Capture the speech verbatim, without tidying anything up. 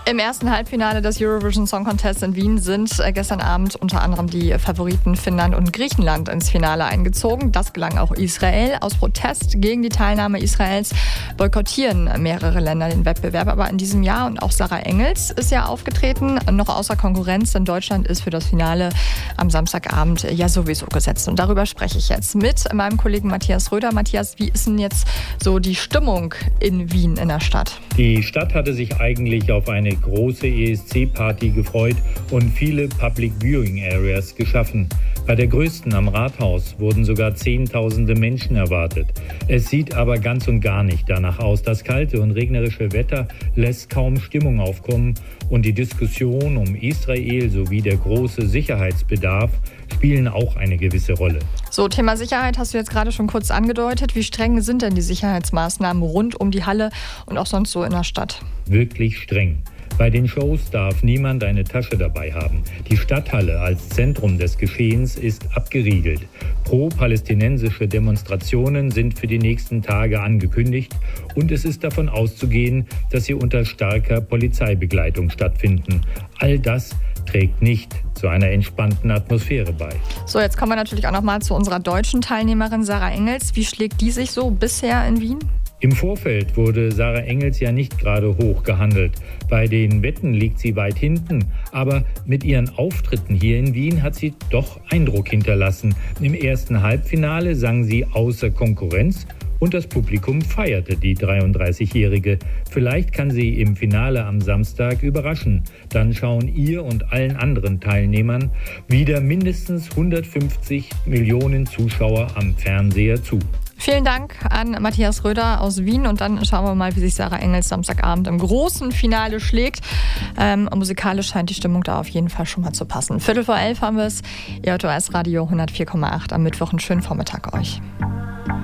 Im ersten Halbfinale des Eurovision Song Contest in Wien sind gestern Abend unter anderem die Favoriten Finnland und Griechenland ins Finale eingezogen. Das gelang auch Israel. Aus Protest gegen die Teilnahme Israels boykottieren mehrere Länder den Wettbewerb aber in diesem Jahr. Und auch Sarah Engels ist ja aufgetreten, noch außer Konkurrenz, denn Deutschland ist für das Finale am Samstagabend ja sowieso gesetzt. Und darüber spreche ich jetzt mit meinem Kollegen Matthias Röder. Matthias, wie ist denn jetzt so die Stimmung in Wien in der Stadt? Die Stadt hatte sich eigentlich auf eine große E S C-Party gefreut und viele Public Viewing Areas geschaffen. Bei der größten am Rathaus wurden sogar Zehntausende Menschen erwartet. Es sieht aber ganz und gar nicht danach aus. Das kalte und regnerische Wetter lässt kaum Stimmung aufkommen und die Diskussion um Israel sowie der große Sicherheitsbedarf spielen auch eine gewisse Rolle. So, Thema Sicherheit hast du jetzt gerade schon kurz angedeutet. Wie streng sind denn die Sicherheitsmaßnahmen rund um die Halle und auch sonst so in der Stadt? Wirklich streng. Bei den Shows darf niemand eine Tasche dabei haben. Die Stadthalle als Zentrum des Geschehens ist abgeriegelt. Pro-palästinensische Demonstrationen sind für die nächsten Tage angekündigt und es ist davon auszugehen, dass sie unter starker Polizeibegleitung stattfinden. All das trägt nicht zu einer entspannten Atmosphäre bei. So, jetzt kommen wir natürlich auch noch mal zu unserer deutschen Teilnehmerin Sarah Engels. Wie schlägt die sich so bisher in Wien? Im Vorfeld wurde Sarah Engels ja nicht gerade hoch gehandelt. Bei den Wetten liegt sie weit hinten. Aber mit ihren Auftritten hier in Wien hat sie doch Eindruck hinterlassen. Im ersten Halbfinale sang sie außer Konkurrenz und das Publikum feierte die dreiunddreißigjährige. Vielleicht kann sie im Finale am Samstag überraschen. Dann schauen ihr und allen anderen Teilnehmern wieder mindestens hundertfünfzig Millionen Zuschauer am Fernseher zu. Vielen Dank an Matthias Röder aus Wien und dann schauen wir mal, wie sich Sarah Engels Samstagabend im großen Finale schlägt. Ähm, musikalisch scheint die Stimmung da auf jeden Fall schon mal zu passen. Viertel vor elf haben wir es. Ihr hört O S Radio hundertvier Komma acht am Mittwoch. Einen schönen Vormittag euch.